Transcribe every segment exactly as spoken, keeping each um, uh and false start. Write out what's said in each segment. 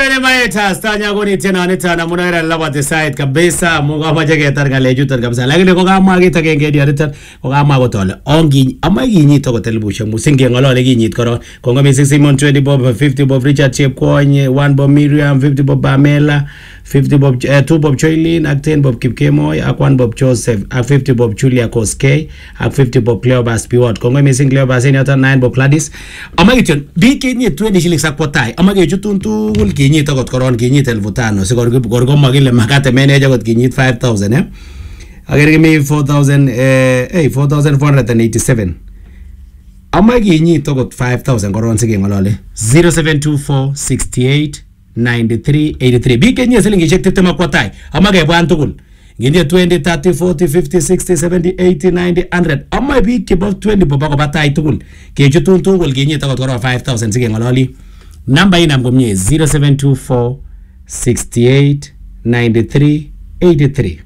Mabene maeta stanya kuni tena nitana munaira labate side kabisa munga maje ketar ngale jutan kabisa lakini ko kama kita kenge dia ritan ko kama ko tole ongi ama ginyito ko telebushe musinge ngolole ginyit koron ko ngami Simon twenty bob fifty bob Richard Chepkwony one bob Miriam fifty bob Pamela fifty bob uh, two bob Choilin ak ten bob Kipkemoy ak one bob Joseph ak fifty bob Julia Koskei ak fifty bob Cleobas Piwot ko ngami sing Cleobas ni ata nine bob Gladys ama giton bi kenye twenty shillings akpotai ama ge jutuntu ul kinyit akot koron kinyit elfu tano sikor gorgo magile makate manager akot kinyit five thousand eh agere mi four thousand eh hey four thousand four hundred eighty-seven ama kinyit akot five thousand koron sige ngolole zero seven two four six eight nine three eight three bi kenye silingi chek tiptem akpotai ama ge bwan tugul ngine twenty thirty forty fifty sixty seventy eighty ninety one hundred ama bi ke bo twenty bo bako batai tugul ke jutun tugul kinyit akot koron five thousand sige ngololi number ina mgomye zero seven two four six eight nine three eight three.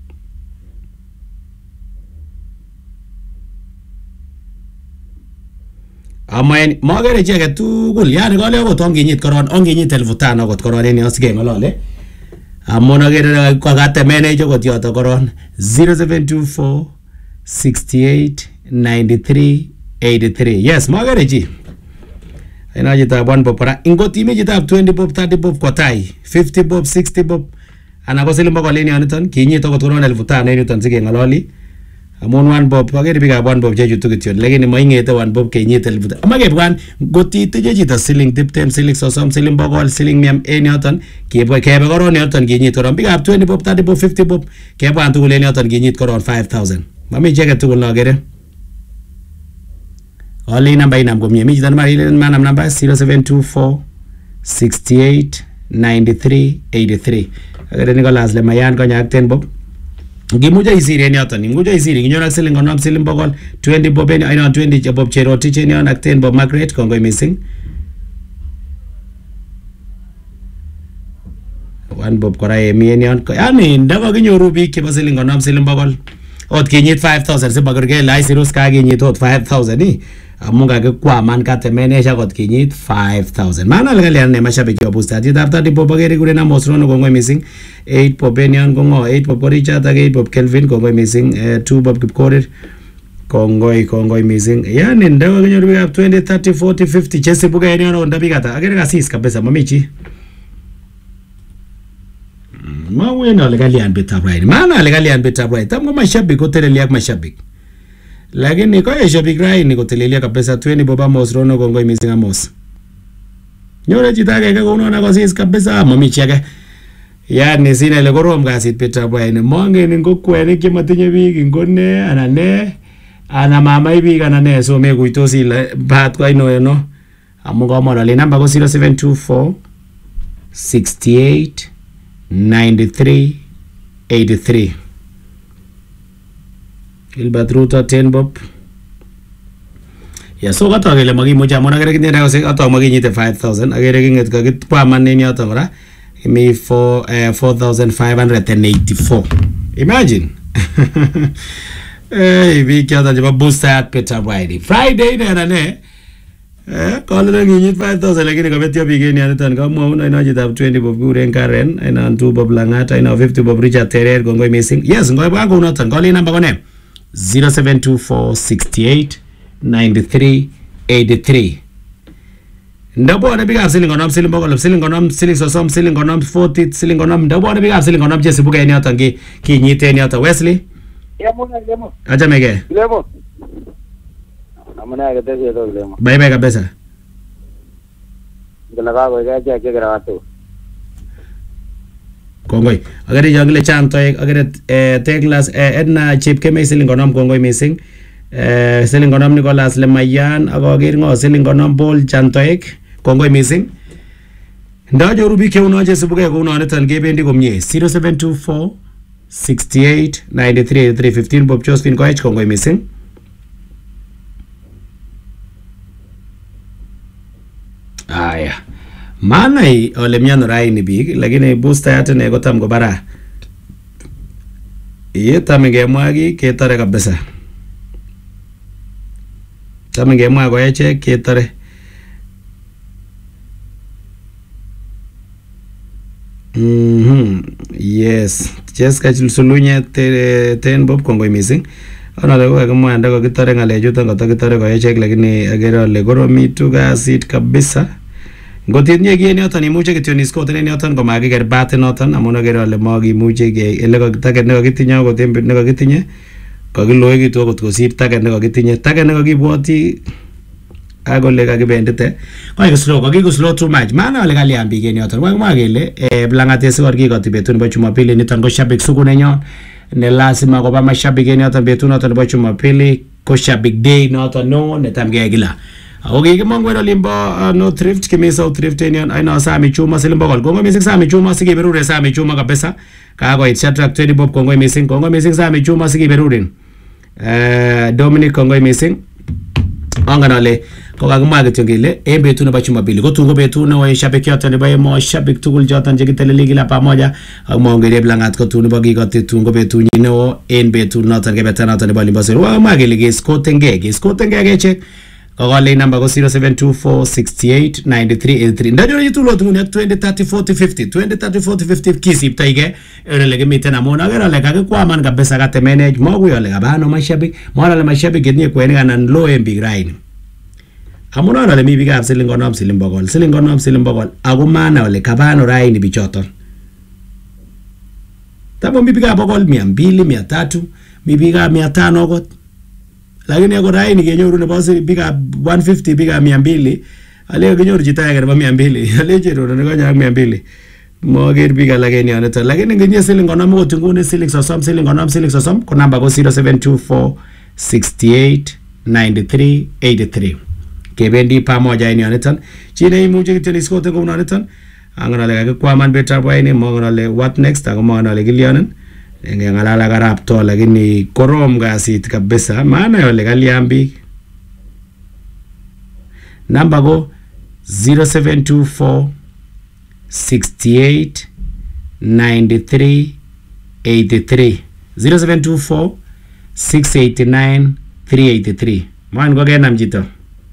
Amain magere chege tugul yani gole ko tonginyit koron onginyit elfu tano kot koron en yosige ngolole amona gere ko gate manager kot yoto koron zero seven two four six eight nine three eight three. Yes magere chi ina jita one bob para ingot ime jita twenty bob thirty bob kotai fifty bob sixty bob ana ko silimbo ko leni aniton kinyito ko koron elfu tano eniton sige ngololi amon one bob agere biga one bob jeju tukityon lakini moingete one bob kenyit elfu amage bwan goti tije jita siling tiptem siling sosom siling bogol siling miam eniton kebe kebe koron eniton kinyit koron biga twenty bob thirty bob fifty bob kebwan tugul eniton kinyit koron five thousand mami jege tugul nagere Only number in Amgomye. Me jitan mari manam number zero seven two four six eight nine three eight three. Agere Nicholas le mayan ko nyak ten bob. Ngimuja isiri ni atan. Ngimuja isiri nginyona siling onam siling bogol twenty bob ni I know twenty bob Cheroti cheni on ak ten bob Margaret kongo missing. One bob kora emi ni on. Yani ndaga ginyoru bi ke siling onam siling bogol. Ot kinyit five thousand se bagurge lai sirus ka kinyit ot five thousand ni. Amunga ke kwa man kate menesha kot kinyit five thousand. Mana legal ne mashabiki wa Booster. Jita after di popageri kule na Mosrono kongo missing. eight pop Enion kongo. eight pop Richard ake eight pop Kelvin kongo missing. Uh, two pop Kipkorir kongo kongo missing. Yani ndawa kenyo rubiga twenty thirty forty fifty. Chesi buga Enion onda bigata. Agere kasis kabisa mamichi. Mawena legalian beta right. Mana legalian beta right. Tamu mashabiki hoteleliak mashabiki. Lakini kwa shabiki rai niko telelia kabisa twenty boba Mosrono kongo missing amos. Nyore chitake ka unaona kwa sisi kabisa mami cheke. Yani sina ile korom kasit Peter Boy ni monge ni ngokwe kimatinye biki ngone anane ana mama ibika anane so me kuitosi bat kwa ino eno amunga mona le number ko zero seven two four six eight nine three eight three. Gilbert Ruta ten bob. Ya so gato agele magi moja mona gere kinera ko se gato magi nyite five thousand agere kinget ka git pa man ni ato ora mi for uh, four thousand five hundred eighty-four. Imagine. Eh vi kya da jaba Booster at Peter Friday. Friday na ne. Eh call le nyit five thousand lakini ka betio bigeni anitan ka mo una ina jita twenty bob Guren Karen ina two bob Langata ina fifty bob Richard Terer kongo missing. Yes ngoy ba ko notan call number ko ne zero seven two four six eight nine three eight three. Ndabo na biga siling onam siling bogol siling onam siling sosom siling onam forty siling onam ndabo na biga siling onam jesi buga ni atangi ki nyite ni ata Wesley. Lemo na lemo. Acha mege. Lemo. Amana agate ye to lemo. Bye bye kabisa. Ngalaga go ga ja ke grato. Kongoi. Agare jangle chanto agare Teglas Edna chip keme siling onam kongoi missing. Eh siling onam Nicholas le mayan agogir ngo siling onam bol chantoek kongoi missing. Ndajo rubi ke unaje sibuga ko unaone tan gebendi komye zero seven two four six eight nine three eight three fifteen bob Josephine Koech kongoi missing. Aya. Mana hii ole miano rai ni big lakini Booster yate ne gotam go bara. Iye tamige mwagi ketare kabisa. Tamige mwago eche ketare. Mhm. Yes. Jessica Sulunya ten bob kongoi missing. Ana lego kama anda ko kitare ngale juta ngata kitare ko yechek lakini agera le goromitu gasit kabisa. Ngotinye kiyen yoton imuche kityo iskoten yoton ko makiker bat noton amun agera le makimuche ke ele ko taket ne kokitinye ko tembe ne kokitinye kokiloekitu akot kosir taket ne kokitinye taket ne kokibwoti agole kakibendete ko ikoslo kokikoslo too much maana ole kalian biik en yoton ko mwa kele eh Lang'at sikor kikoti betut nebo Jumapili niton ko shabik sugu nenyon ne lazima koba mashabik en yoton betut noton nebo Jumapili ko shabik day noton no netam ke kila ako kikimongwen olimbo no thrift kimi South Thrift en yon aino Sami Chuma siling bokol kongo missing Sami Chuma sikiberure Sami Chuma kabisa kakoit Shadrack twenty bob kongo missing kongo missing Sami Chuma sikiberurin eh Dominic kongo missing angan ale ko kakimwa kityo kele en betut nebo Jumapili ko tun ko betut neo en shabik yoton nebo emo shabik tugul joton chekiteleli kila pamoja ak mongereb Lang'at ko tun nebo kikoti tun ko betut neo en betut noton kebeta noton nebo Limbosir wa mwa kele keskotenge keskotenge kechek ko kole namba ko zero seven two four six eight nine three eight three ndajo yitulo tun twenty thirty forty fifty twenty thirty forty fifty kisipta ige ele gemiten amun agera le kakikwaman kabisa katemenech mokuyo le kabano mashabik mwana le mashabik yenye kweni kanan lo en big rain amun ana le mi bikab siling konom siling bokol siling konom siling bokol ako maana ole kabano raini bichoton tabo mi bikab bokol mia mbili mia tatu mi bikab mia tano kot lakini ako raini kenyoru nebo bikab one fifty bikab mia mbili ale kenyoru chito age nebo mia mbili ale chero ne konyak mia mbili moger bika lakini yoneton lakini nginye siling konom ko tungune siling sosom siling konom siling sosom ko namba ko zero seven two four six eight nine three eight three kebendi pamoja en yoneton chine imuche kityo iskoten kou noneton ang'olole kakikwaman betab waini mong'olole what next ako mong'olole kilyonen ngeng'alala karab to lakini korom kasit kabisa maana yole kalian biik namba ko zero seven two four six eight nine three eight three zero seven two four six eight nine three eight three man ko kenam chito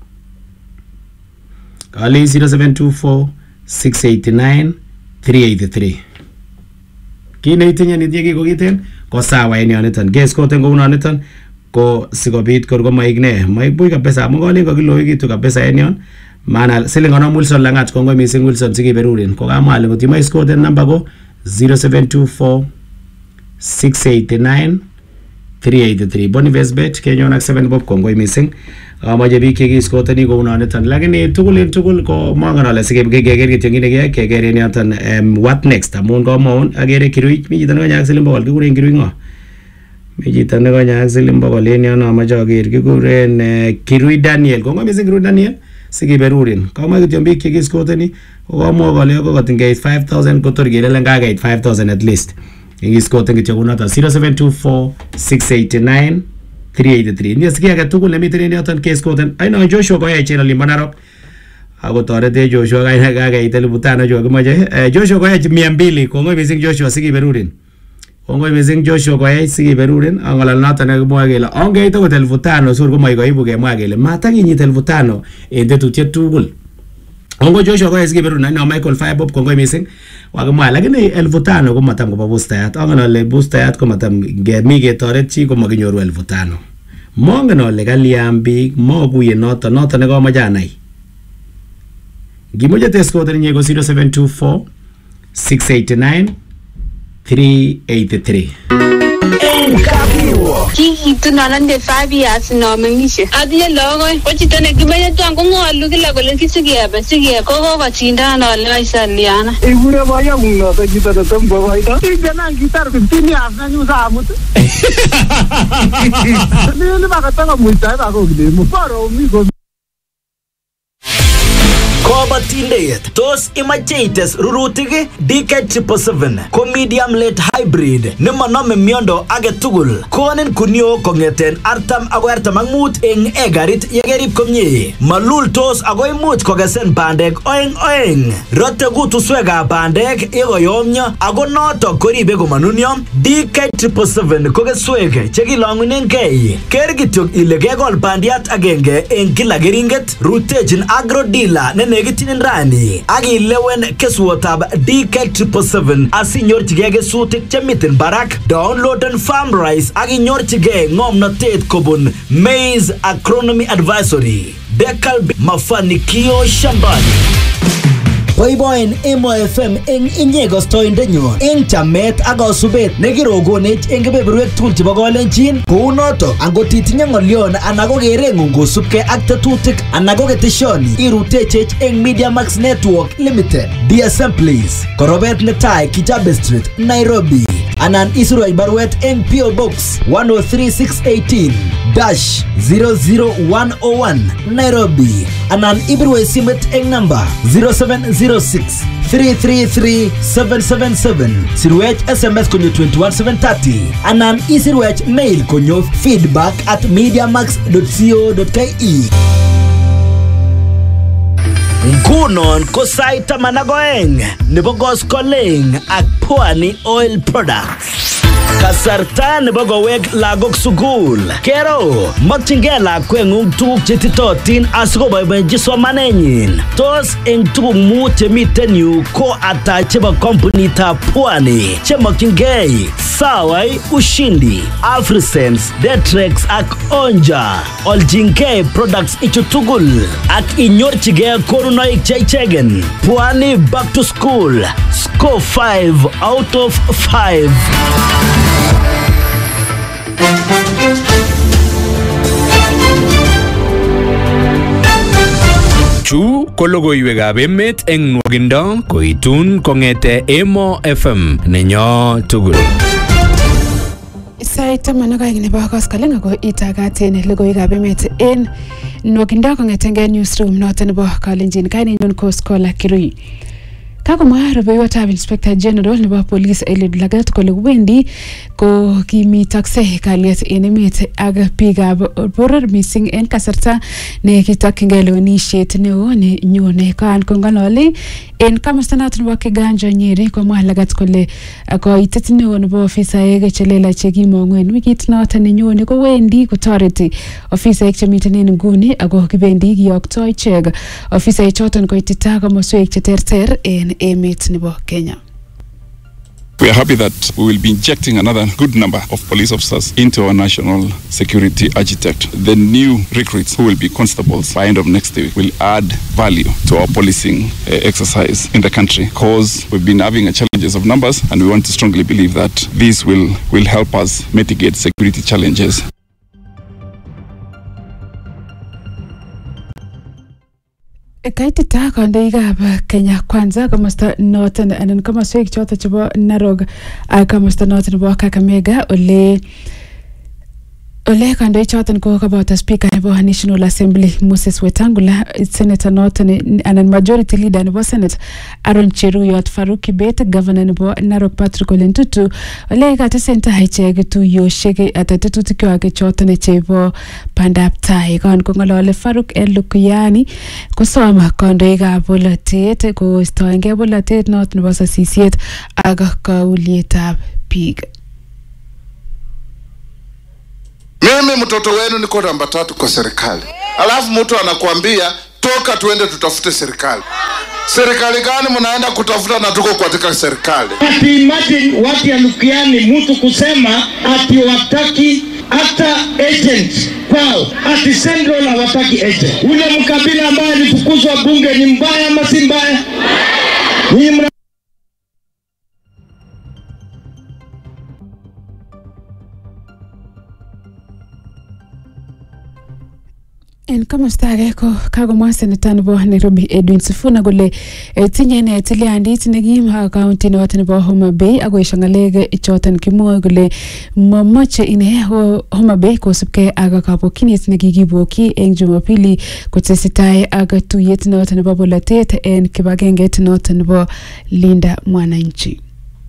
kali zero seven two four six eight nine three eight three kine itinye nitie ko kiten ko sawa en yoneton guess ko tengo unoneton ko sikobit kor ko maik ne maik buy kabisa amun kole ko kiloikitu kabisa en yon maana siling konom Wilson Lang'at kongo missing Wilson sikiberurin ko kamwa ale kotima iskote namba ko zero seven two four six eight nine three eight three Boniface Bet kenyon ak seven bob kongo missing amaje biik chekiskoteni kou noneton lakini tugul en tugul ko mongen ale sikeker kityo ngine keker en yoton what next amun komwaun akere Kirui mi chito nekonyak siling bokol kikuren Kirui ng'o mi chito nekonyak siling bokol en yon amache aker kikuren Kirui Daniel kongo missing Kirui Daniel sikiberurin komwa kityo biik chekiskoteni kokomwa kole kokotingeit five thousand kotor kelelen kakeit five thousand at least iskoten kityo kunoton zero seven two four six eight nine three eight three ni sikia age tugul nemiten en yoton keskoten aino Joshua koyai cheno limbo Narok ako torete Joshua kai kakeit elipu tano jo kimoche Joshua koyai mia mbili kongoi missing Joshua sikiberurin kongoi missing Joshua koyai sikiberurin angolal noton nekimwoe kele ongeit okot elipu tano sur komoi koibu kemwa kele matakinyit elipu tano en tetutiet tugul ongo Joshua koyai sikiberurin aino Michael Firebob kongoi missing wakimwa lakini elfu tano ko matam koba boostayat angen ale boostayat ko matam ngemi ketoret chi ko makinyoru elfu tano mongen ale kalian biik mokuye noton noton nekomoche anai ngimoche teskoten inye ko zero seven two four six eight nine three eight three Kikitu nonande five years no mengishe. Adie logo ko chito ne kimenye twan ko ngolu kila kole kisigebe sige ko ko kotindana ole kaisaliana. Igure boyo nguno to chito to tombo boyo. Kijana gitar fifteen years na nyusa amut. Ni ni bakataka muita bako gidemo. Paro mi go Kobotindet tos imache ites rurutik D K seven seven ko medium late hybrid nemanome miondo age tugul konin kunio kongeten artam ako artam ak mut eng egarit yegerib komie malultos ako imuch kokesen bandek oeng oeng rote kutuswekab bandek yekoyomyo ako notok koribe komanunyo D K seven seven ko keswek chekilongunengei ker kityok ile kekol bandiat agenge eng kila keringet rutechin agro dealer nene inegitinin rani agi lewen keswotab D K seven seven asinyorchigei kesutik chemiten barak. Downloaden Farm Rice agi nyorchigei ngomnotet kobun Maize Agronomy Advisory. Dekalb mafanikio shambani. Boyboyen Emo F M eng inye gostoindenyon eng chamet ak kasubet nekirogonech eng kebeberwek tugul chebo Kalenjin. Kou noto angot itinye ng'olyon anan ko kereng'ung kosubkei ak tetutik anan ko keteshoni irutechech eng Media Max Network Limited D S M please korobet netai Kijabe Street Nairobi anan isirwech barwet eng P O Box one oh three six eighteen dash zero zero one oh one Nairobi anan ibirwech simet eng number zero seven zero six three three three seven seven seven. Sirwech S M S konyo twenty-one seven thirty anan isirwech mail konyo feedback at mediamax dot co dot ke. Ngunon ko sait taman ak oeng nebo koskoleng ak Pwani Oil Products. Kasarta nebo kowek lagok sukul. Kero, makchingei lakweng'ung tuguk chetitotin asikoboiboenchi somanenyin. Tos eng tuguk mut chemiten yu ko ata chebo kompunitab Pwani chemakchingei Sawai, Ushindi, Afrisense, Detrex ak Onja. Oljingei products ichu tugul ak inyorchigei konunoik cheichegen. Pwani Back to School. Score five out of five. Chu ko logoiwekab emet eng nwogindo koitun kong'ete Emo F M nenyo tugul. Sait taman ak oeng nebo koskoleng ako itakaten logoiwekab emet en nwogindo kong'etengei newsroom noto nebo Kalenjin. Kainenyun ko Scholar Kirui. Kakomwa rubeiwotab Inspector General nebo Police Eliud Lagat kole wendi ko kimitokse kalyet en emet ak biikab boror missing en kasarta ne kitokyingei lewenisiet neo ne nyone. Kan kong'ololi en komosta noton nebo Kiganjo Nyeri komwa Lagat kole koitet neo nebo ofisaek chelelach chekimong'u en wikit noton nenyone kowendi kotoreti ofisaek chemiten en nguni ako kibendi kiyokto ichek ofisaek choton koitita komoswek cheterter en emet nebo Kenya. We are happy that we will be injecting another good number of police officers into our national security architect. The new recruits who will be constables by end of next week will add value to our policing uh, exercise in the country, because we've been having a challenges of numbers and we want to strongly believe that this will, will help us mitigate security challenges. Kaitita kandoikab Kenya Kwanza komosta noton anan komoswek choton chebo Narok ak komosta noton nebo Kakamega ole ole kandoik choton ko kaboto speaker nebo National Assembly Moses Wetangula, senator noton anan majority leader nebo Senate Aaron Cheruyot, Farouk Kibet, governor nebo Narok Patrick Ole Ntutu ole katesenta ichek tuyoshek atetetutikwak choton chebo bandab tai. Kan kong'olole Farouk El Lukuyani kosoma kandoikab bolotet koistoengei bolotet noton nebo sasisiet ak kaulietab biik. Mimi mtoto wenu niko namba tatu kwa serikali. Alafu mtu anakuambia toka tuende tutafute serikali. Serikali gani mnaenda kutafuta na tuko katika serikali? Ati imagine watu ya Lukiani mtu kusema ati wataki hata agent kwao. Ati Central na wataki agent. Ule mkabila ambaye alifukuzwa bunge ni mbaya ama si mbaya? Ni mna En komosta age ko kagomwa seneta nebo Nairobi Edwin Sifuna kole tinye ne tiliandit nekim county noton nebo Homa Bay ako ishangalege choton kimwoe kole momoche ine Homa Bay kosubkei ak kabokyinet nekikibokyi eng Jumapili kotestai ak tuyet noton nebo bolotet en kibagenget noton nebo Linda Mwananchi.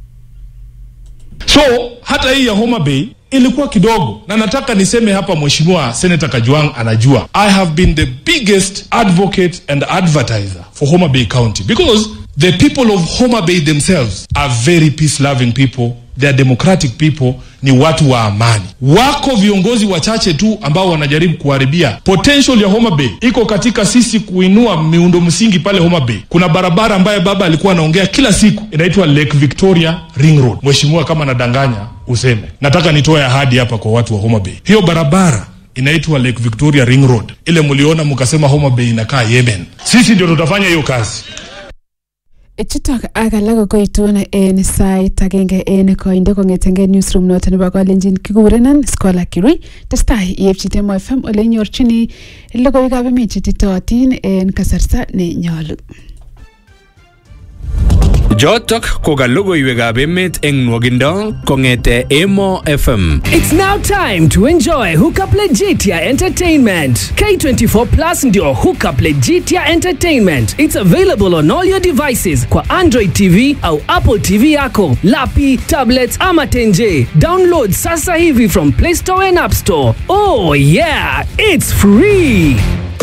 So hata hii ya Homa Bay ilikuwa kidogo, na nataka niseme hapa Mheshimiwa Senator Kajwang anajua, I have been the biggest advocate and advertiser for Homa Bay County because the people of Homa Bay themselves are very peace loving people, they are democratic people, ni watu wa amani. Wako viongozi wachache tu ambao wanajaribu kuharibia potential ya Homa Bay. Iko katika sisi kuinua miundo msingi pale Homa Bay. Kuna barabara ambaye baba alikuwa anaongea kila siku, inaitwa Lake Victoria Ring Road. Mheshimiwa, kama nadanganya useme. Nataka nitoe ahadi hapa kwa watu wa Homa Bay. Hiyo barabara inaitwa Lake Victoria Ring Road. Ile mliona mkasema Homa Bay inakaa Yemen. Sisi ndio tutafanya hiyo kazi. Chutok ak alak koitun en sait agenge en koindo kong'etenge newsroom noton nebo Kalenjin kikurenan Scholar Kirui. Testai iepchi Emo F M ole inyorchini logoiwekab emet chetitootin en kasarta ne nyolu. Jotok ko ka logoiwekab emet eng nwogindo kong'ete Emo F M. It's now time to enjoy Hookup Legitia Entertainment. K twenty-four Plus ndio Hookup Legitia Entertainment. It's available on all your devices kwa Android T V au Apple T V yako, lapi, tablets ama tenje. Download sasa hivi from Play Store and App Store. Oh yeah, it's free.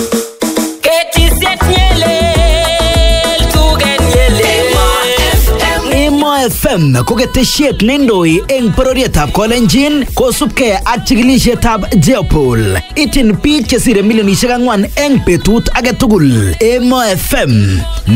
Emo F M ko ketesiet neindoi eng bororietab Kalenjin kosubkei ak chikilisietab Jeopol. Ityin biik chesire milionisiek ang'wan eng betut age tugul. Emo F M